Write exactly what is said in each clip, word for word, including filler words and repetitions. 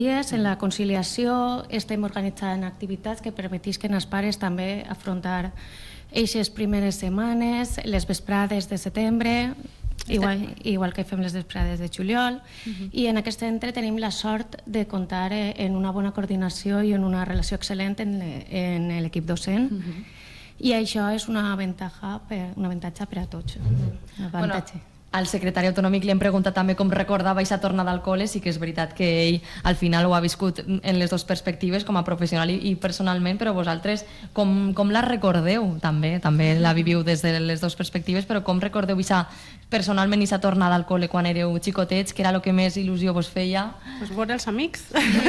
En la conciliació estem organitzant activitats que permetisquen als pares també afrontar aquestes primeres setmanes, les vesprades de setembre, igual, igual que fem les vesprades de juliol, uh-huh. I en aquest centre tenim la sort de comptar en una bona coordinació i en una relació excel·lent en, en l'equip docent, uh-huh. I això és una avantatge per, un avantatge per a tots. Uh-huh. Un avantatge. Bueno, al secretari autonòmic li hem preguntat també com recordava aquesta tornada al col·le, sí que és veritat que ell al final ho ha viscut en les dues perspectives, com a professional i personalment, però vosaltres com, com la recordeu també? També la viviu des de les dues perspectives, però com recordeu aquesta, personalment aquesta tornada al col·le quan éreu xicotets, que era el que més il·lusió vos feia? Pues veure els amics.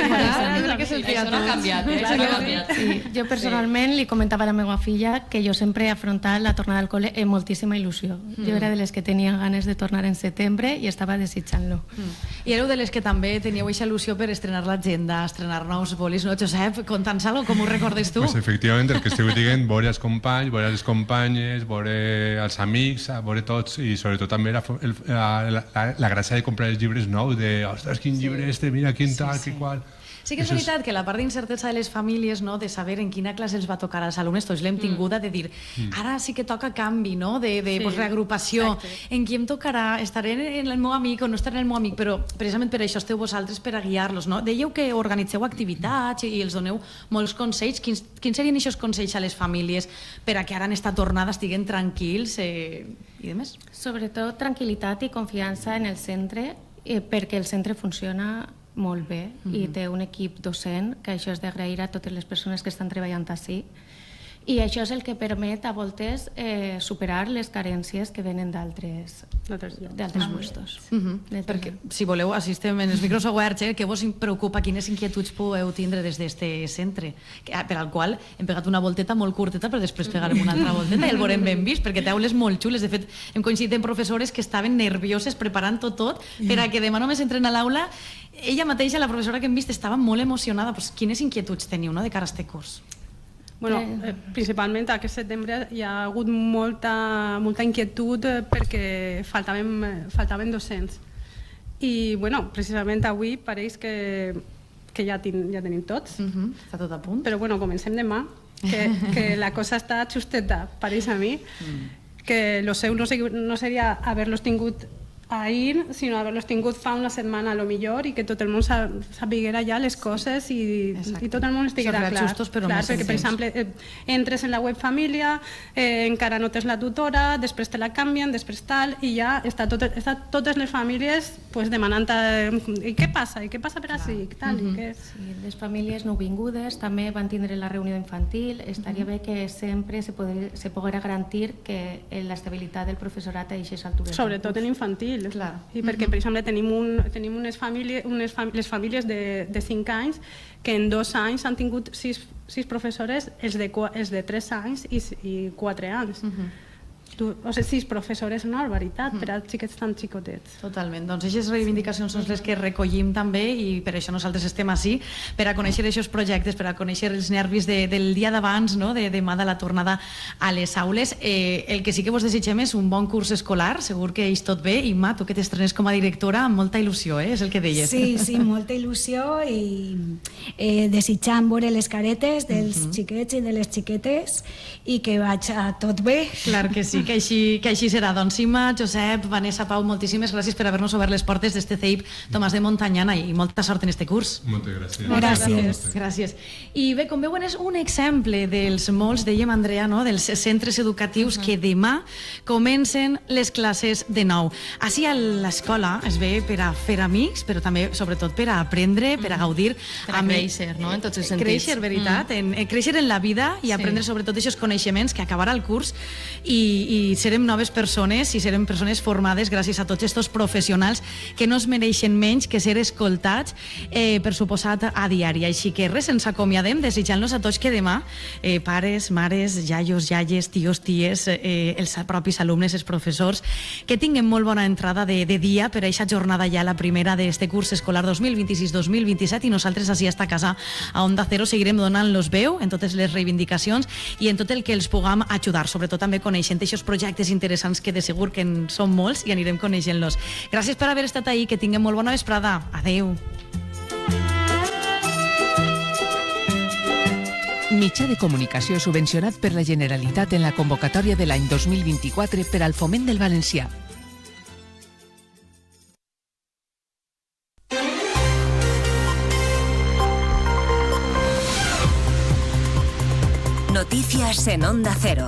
Això no ha canviat, eh? Això no ha canviat. Sí, jo personalment li comentava a la meva filla que jo sempre he afrontat la tornada al col·le amb moltíssima il·lusió. Jo era de les que tenia ganes de de tornar en setembre i estava desitjant-lo. Mm. I éreu de les que també teníeu aquesta il·lusió per estrenar l'agenda, estrenar nous bolis, no, Josep? Conta'ns alguna cosa, com ho recordes tu? Pues efectivament, el que esteu dient, veure els companys, veure les companyes, veure els amics, veure tots, i sobretot també la, la, la, la gràcia de comprar els llibres nous, de, ostres, quin sí. llibre este, mira quin tal, sí, sí. quin qual... Sí que és veritat que la part d'incertesa de les famílies, no, de saber en quina classe els va tocar als alumnes, tots l'hem tinguda de dir, ara sí que toca canvi, no, de, de sí, pues, reagrupació, exacte. En qui em tocarà, estaré en el meu amic o no estaré en el meu amic, però precisament per això esteu vosaltres per a guiar-los, no? Dèieu que organitzeu activitats i els doneu molts consells. Quins, quins serien aquests consells a les famílies per a que ara en esta tornada estiguen tranquils eh, i demés? Sobretot tranquil·litat i confiança en el centre, eh, perquè el centre funciona molt bé, uh-huh. I té un equip docent, que això és d'agrair a totes les persones que estan treballant així, i això és el que permet a voltes eh, superar les carències que venen d'altres d'altres gustos. Uh-huh. Perquè, si voleu, assistem en els micros oberts, eh, què vos preocupa, quines inquietuds podeu tindre des d'este centre, que, per al qual hem pegat una volteta molt curteta, però després pegarem una altra volteta i el veurem ben vist, perquè té aules molt xules. De fet, hem coincidit amb professores que estaven nervioses preparant tot tot per a que demà només entren a l'aula. Ella mateixa, la professora que hem vist, estava molt emocionada. Pues, quines inquietuds teniu, no, de cara a este curs? Bueno, eh, principalment aquest setembre hi ha hagut molta, molta inquietud perquè faltaven, faltaven docents. I bueno, precisament avui pareix que, que ja, tin, ja tenim tots. Uh-huh. Està tot a punt. Però bueno, comencem demà, que, que la cosa està justeta, pareix a mi, mm. que lo seu no, no seria haver-los tingut ahir, sinó haver-los tingut fa una setmana a lo millor, i que tot el món sapiguera ja les coses i, i tot el món estiguera clar. Justos, però clar perquè, per exemple, eh, entres en la web família, eh, encara no tens la tutora, després te la canvien, després tal, i ja està, tot, està totes les famílies pues, demanant eh, i què passa, i què passa per ací, tal, uh-huh. i què... Sí, les famílies nouvingudes també van tindre la reunió infantil. Estaria uh-huh. bé que sempre se, poder, se poguera garantir que l'estabilitat del professorat a aquestes altures. Sobretot en infantil. Clar. I perquè, per exemple, tenim, un, tenim unes famílies, unes fam les famílies de, de cinc anys que en dos anys han tingut sis, sis professores, els de, els de tres anys i, i quatre anys. Uh-huh. Tu, o sigui, sis professores, una barbaritat, per a xiquets tan xicotets. Totalment. Doncs aquestes reivindicacions són les que recollim també i per això nosaltres estem així, per a conèixer aquests projectes, per a conèixer els nervis de, del dia d'abans, no? De demà de la tornada a les aules. Eh, el que sí que vos desitgem és un bon curs escolar, segur que és tot bé, i Ma, tu que t'estrenes com a directora amb molta il·lusió, eh? És el que deies. Sí, sí, molta il·lusió i eh, desitjant veure les caretes dels uh-huh. xiquets i de les xiquetes i que vaig a tot bé. Clar que sí. Que així, que així serà. Doncs Imma, Josep, Vanessa, Pau, moltíssimes gràcies per haver-nos obert les portes d'este C E I P Tomàs de Montanyana i molta sort en este curs. Moltes gràcies. Gràcies. Gràcies. I bé, com veuen, és un exemple dels molts, dèiem Andrea, no? Dels centres educatius que demà comencen les classes de nou. Així a l'escola es ve per a fer amics, però també, sobretot, per a aprendre, per a gaudir. Per a créixer, no? En tots els sentits. Créixer, veritat. Mm. En, créixer en la vida i aprendre, sí. Sobretot, aquests coneixements que acabarà el curs i i serem noves persones i serem persones formades gràcies a tots estos professionals que no es mereixen menys que ser escoltats, eh, per suposat, a diari. Així que res, ens acomiadem desitjant-los a tots que demà eh, pares, mares, iaios, iaies, tios, ties, eh, els propis alumnes, els professors, que tinguin molt bona entrada de, de dia per a aquesta jornada ja, la primera d'este curs escolar dos mil vint-i-sis dos mil vint-i-set, i nosaltres així a esta casa a Onda Cero seguirem donant-los veu en totes les reivindicacions i en tot el que els puguem ajudar, sobretot també coneixent aquests projectes interessants que de segur que en són molts i anirem coneixent-los. Gràcies per haver estat ahí, que tinguem molt bona vesprada. Adeu. Mitjà de comunicació subvencionat per la Generalitat en la convocatòria de l'any dos mil vint-i-quatre per al foment del valencià. Noticias en Onda Cero.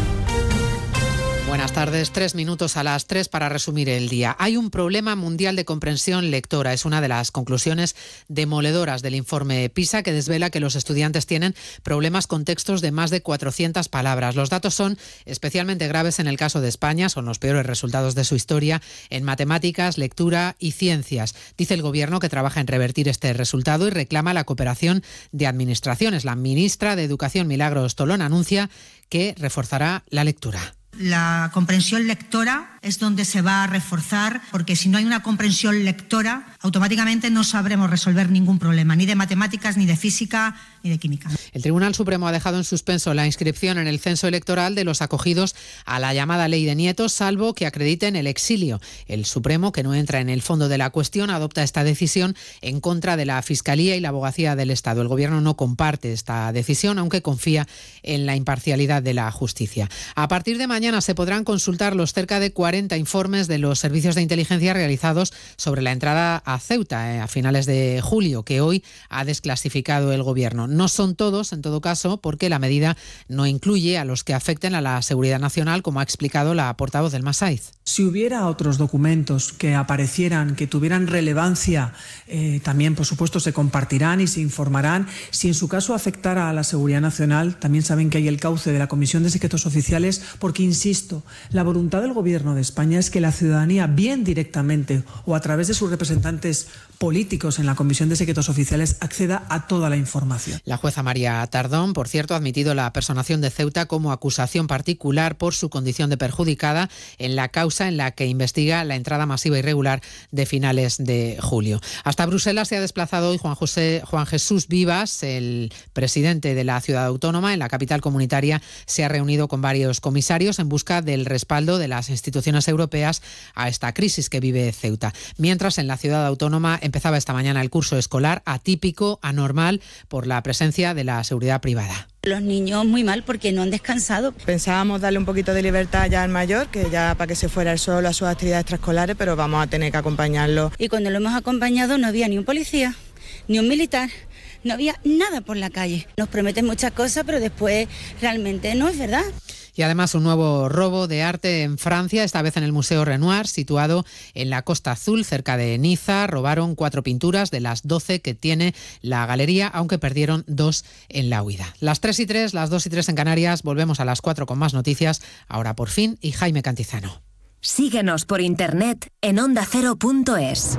Buenas tardes, tres minutos a las tres para resumir el día. Hay un problema mundial de comprensión lectora. Es una de las conclusiones demoledoras del informe PISA, que desvela que los estudiantes tienen problemas con textos de más de cuatrocientas palabras. Los datos son especialmente graves en el caso de España. Son los peores resultados de su historia en matemáticas, lectura y ciencias. Dice el Gobierno que trabaja en revertir este resultado y reclama la cooperación de administraciones. La ministra de Educación, Milagros Tolón, anuncia que reforzará la lectura. La comprensión lectora es donde se va a reforzar, porque si no hay una comprensión lectora, automáticamente no sabremos resolver ningún problema, ni de matemáticas, ni de física, ni de química. El Tribunal Supremo ha dejado en suspenso la inscripción en el censo electoral de los acogidos a la llamada ley de nietos, salvo que acrediten el exilio. El Supremo, que no entra en el fondo de la cuestión, adopta esta decisión en contra de la Fiscalía y la Abogacía del Estado. El Gobierno no comparte esta decisión, aunque confía en la imparcialidad de la justicia. A partir de mañana se podrán consultar los cerca de cuarenta informes de los servicios de inteligencia realizados sobre la entrada a Ceuta eh, a finales de julio, que hoy ha desclasificado el Gobierno. No son todos, en todo caso, porque la medida no incluye a los que afecten a la seguridad nacional, como ha explicado la portavoz del Masaiz. Si hubiera otros documentos que aparecieran, que tuvieran relevancia, eh, también, por supuesto, se compartirán y se informarán. Si en su caso afectara a la seguridad nacional, también saben que hay el cauce de la Comisión de Secretos Oficiales, porque, insisto, la voluntad del Gobierno de España es que la ciudadanía, bien directamente o a través de sus representantes políticos en la Comisión de Secretos Oficiales, acceda a toda la información. La jueza María Tardón, por cierto, ha admitido la personación de Ceuta como acusación particular por su condición de perjudicada en la causa en la que investiga la entrada masiva irregular de finales de julio. Hasta Bruselas se ha desplazado hoy Juan, José, Juan Jesús Vivas, el presidente de la ciudad autónoma. En la capital comunitaria se ha reunido con varios comisarios en busca del respaldo de las instituciones europeas a esta crisis que vive Ceuta. Mientras, en la ciudad autónoma empezaba esta mañana el curso escolar atípico, anormal, por la presencia de la seguridad privada. Los niños muy mal porque no han descansado. Pensábamos darle un poquito de libertad ya al mayor, que ya para que se fuera él solo a sus actividades extraescolares, pero vamos a tener que acompañarlo. Y cuando lo hemos acompañado no había ni un policía, ni un militar, no había nada por la calle. Nos prometen muchas cosas, pero después realmente no es verdad. Y además un nuevo robo de arte en Francia, esta vez en el Museo Renoir, situado en la Costa Azul, cerca de Niza. Robaron cuatro pinturas de las doce que tiene la galería, aunque perdieron dos en la huida. Las tres y tres, las dos y tres en Canarias. Volvemos a las cuatro con más noticias. Ahora por fin, y Jaime Cantizano. Síguenos por internet en onda cero punto es.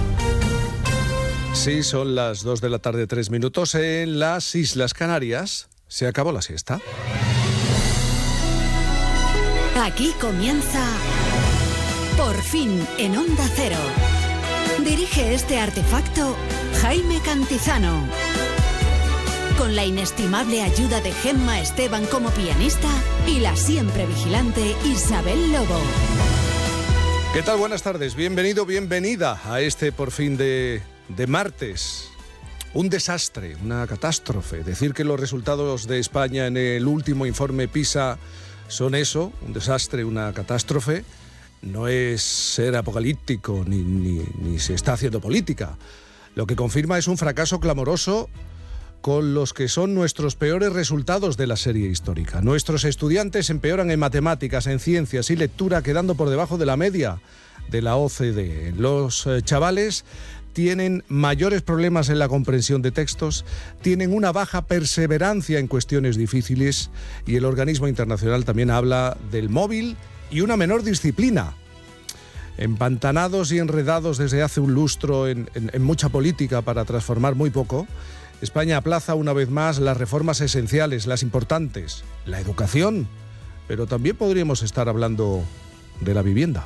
Sí, son las dos de la tarde, tres minutos. En las Islas Canarias se acabó la siesta. Aquí comienza Por fin en Onda Cero. Dirige este artefacto Jaime Cantizano. Con la inestimable ayuda de Gemma Esteban como pianista y la siempre vigilante Isabel Lobo. ¿Qué tal? Buenas tardes. Bienvenido, bienvenida a este Por fin de, de martes. Un desastre, una catástrofe. Decir que los resultados de España en el último informe PISA son eso, un desastre, una catástrofe, no es ser apocalíptico ni, ni, ni se está haciendo política. Lo que confirma es un fracaso clamoroso con los que son nuestros peores resultados de la serie histórica. Nuestros estudiantes empeoran en matemáticas, en ciencias y lectura, quedando por debajo de la media de la O C D E. Los eh, chavales tienen mayores problemas en la comprensión de textos, tienen una baja perseverancia en cuestiones difíciles y el organismo internacional también habla del móvil y una menor disciplina. Empantanados y enredados desde hace un lustro en, en, en mucha política para transformar muy poco, España aplaza una vez más las reformas esenciales, las importantes, la educación, pero también podríamos estar hablando de la vivienda.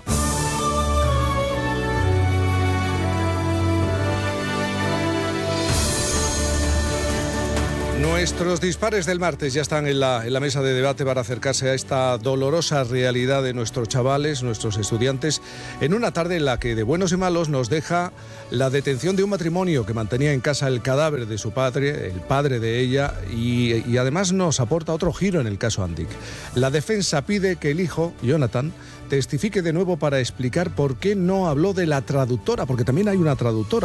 Nuestros dispares del martes ya están en la, en la mesa de debate para acercarse a esta dolorosa realidad de nuestros chavales, nuestros estudiantes, en una tarde en la que de buenos y malos nos deja la detención de un matrimonio que mantenía en casa el cadáver de su padre, el padre de ella, y, y además nos aporta otro giro en el caso Andic. La defensa pide que el hijo, Jonathan, testifique de nuevo para explicar por qué no habló de la traductora, porque también hay una traductora.